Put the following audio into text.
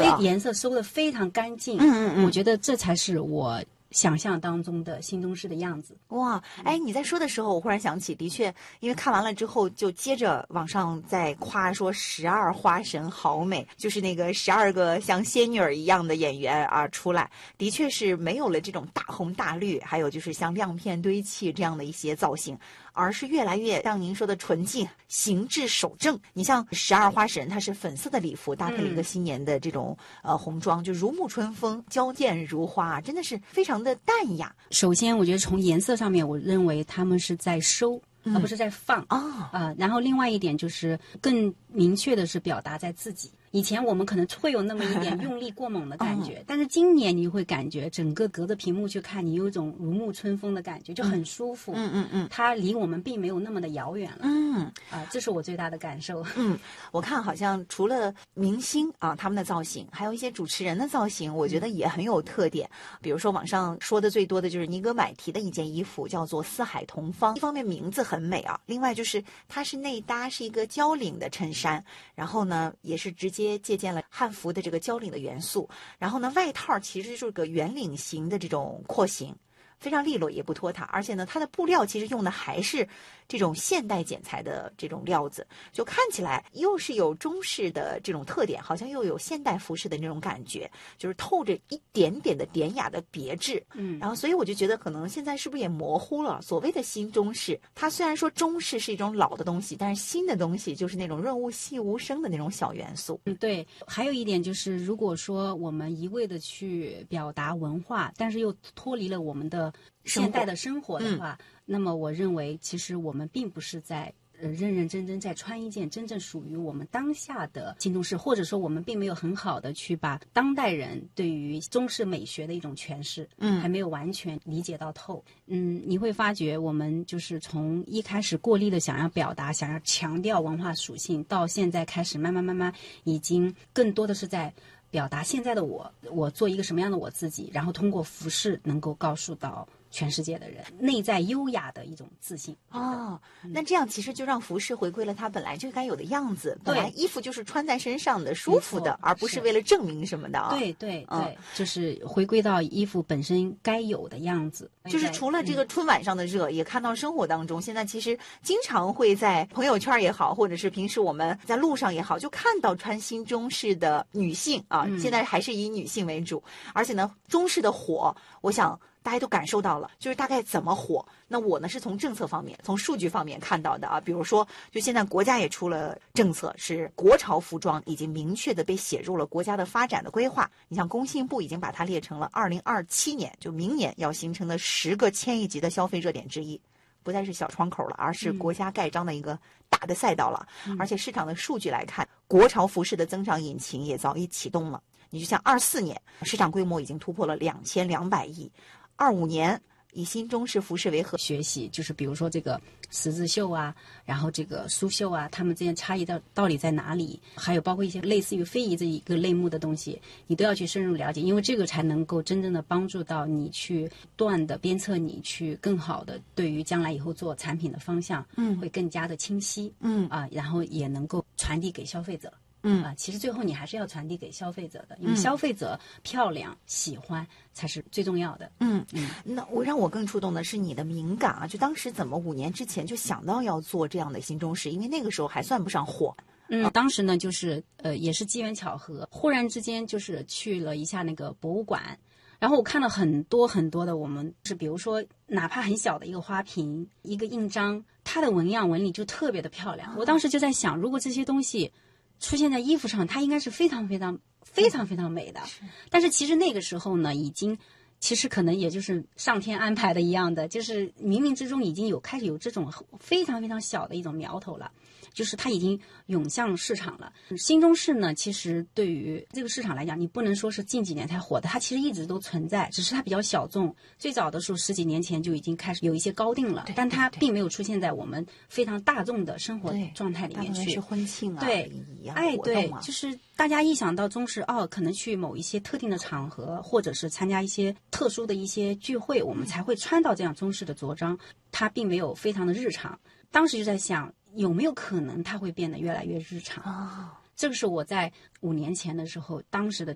颜色收的非常干净。我觉得这才是我想象当中的新中式的样子。 哇，哎，你在说的时候，我忽然想起，的确，因为看完了之后，就接着网上在夸说12花神好美，就是那个12个像仙女儿一样的演员啊出来，的确是没有了这种大红大绿，还有就是像亮片堆砌这样的一些造型，而是越来越像您说的纯净，形制守正。你像12花神，它是粉色的礼服，搭配了一个新年的这种红妆，就如沐春风，娇艳如花，真的是非常的淡雅。 首先我觉得从颜色上面，我认为他们是在收，而不是在放然后另外一点就是更明确的是表达在自己。以前我们可能会有那么一点用力过猛的感觉，但是今年你会感觉整个隔着屏幕去看，你有一种如沐春风的感觉，就很舒服。它离我们并没有那么的遥远了。这是我最大的感受。 我看好像除了明星啊他们的造型，还有一些主持人的造型，我觉得也很有特点。比如说网上说的最多的就是尼格买提的一件衣服，叫做四海同芳。一方面名字很美啊，另外就是它是内搭是一个交领的衬衫，然后呢也是直接借鉴了汉服的这个交领的元素，然后呢外套其实就是个圆领型的这种廓形，非常利落也不拖沓，而且呢它的布料其实用的还是这种现代剪裁的这种料子，就看起来又是有中式的这种特点，好像又有现代服饰的那种感觉，就是透着一点点的典雅的别致。然后所以我就觉得可能现在是不是也模糊了所谓的新中式，它虽然说中式是一种老的东西，但是新的东西就是那种润物细无声的那种小元素。 对，还有一点就是如果说我们一味的去表达文化，但是又脱离了我们的现代的生活的话，那么我认为其实我们并不是在认认真真在穿一件真正属于我们当下的新中式，或者说我们并没有很好的去把当代人对于中式美学的一种诠释还没有完全理解到透。你会发觉我们就是从一开始过力的想要表达，想要强调文化属性，到现在开始慢慢已经更多的是在表达现在的我做一个什么样的我自己，然后通过服饰能够告诉到全世界的人内在优雅的一种自信。 那这样其实就让服饰回归了它本来就该有的样子，本来衣服就是穿在身上的舒服的，而不是为了证明什么的啊。 对，就是回归到衣服本身该有的样子。 就是除了这个春晚上的热，也看到生活当中现在其实经常会在朋友圈也好，或者是平时我们在路上也好，就看到穿新中式的女性啊，现在还是以女性为主，而且呢中式的火，我想大家都感受到了，就是大概怎么火。那我呢是从政策方面，从数据方面看到的啊，比如说就现在国家也出了政策，是国潮服装已经明确的被写入了国家的发展的规划。你像工信部已经把它列成了2027年就明年要形成的10个千亿级的消费热点之一，不再是小窗口了，而是国家盖章的一个大的赛道了。而且市场的数据来看，国潮服饰的增长引擎也早已启动了。你就像24年市场规模已经突破了2200亿，25年以新中式服饰为核学习，就是比如说这个十字绣啊，然后这个苏绣啊，它们之间差异到底在哪里，还有包括一些类似于非遗这一个类目的东西，你都要去深入了解，因为这个才能够真正的帮助到你去断的鞭策你去更好的对于将来以后做产品的方向会更加的清晰然后也能够传递给消费者。其实最后你还是要传递给消费者的，因为消费者漂亮喜欢才是最重要的。 那让我更触动的是你的敏感啊，就当时怎么5年之前就想到要做这样的新中式，因为那个时候还算不上火。 当时呢就是也是机缘巧合，忽然之间就是去了一下那个博物馆，然后我看了很多很多的，我们是比如说哪怕很小的一个花瓶一个印章，它的纹样纹理就特别的漂亮。我当时就在想，如果这些东西出现在衣服上，它应该是非常美的。但是其实那个时候呢，已经其实可能也就是上天安排的一样的，就是冥冥之中已经开始有这种非常小的一种苗头了，就是它已经涌向市场了。新中式呢，其实对于这个市场来讲，你不能说是近几年才火的，它其实一直都存在，只是它比较小众。最早的时候10几年前就已经开始有一些高定了，但它并没有出现在我们非常大众的生活状态里面去。 是婚庆啊， 对，对，就是大家一想到中式可能去某一些特定的场合，或者是参加一些特殊的一些聚会，我们才会穿到这样中式的着装，它并没有非常的日常。当时就在想，有没有可能它会变得越来越日常？这个是我在5年前的时候当时的